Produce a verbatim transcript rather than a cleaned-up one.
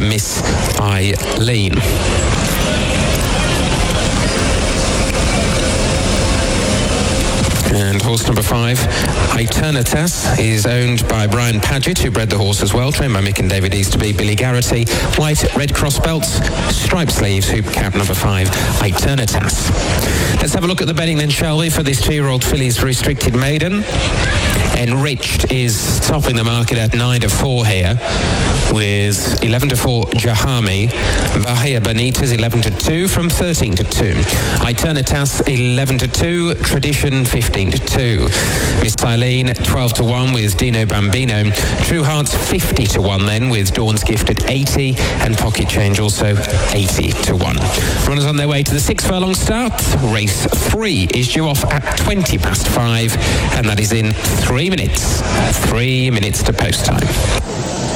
Miss Eileen. And horse number five, Eternitas, is owned by Brian Paget, who bred the horse as well, trained by Mick and David Easterby. Billy Garrity, white, red cross belts, striped sleeves, hoop cap number five, Eternitas. Let's have a look at the betting then, shall we, for this two-year-old filly's restricted maiden. Enriched is topping the market at nine to four here, with eleven to four Jahami. Bahia Benitez eleven to two from thirteen to two. Eternitas eleven to two. Tradition fifteen to two. Miss Eileen twelve to one with Dino Bambino. True Hearts fifty to one then with Dawn's Gift at eighty, and Pocket Change also eighty to one. Runners on their way to the six furlong start. Race three is due off at twenty past five, and that is in three minutes. Three minutes to post time.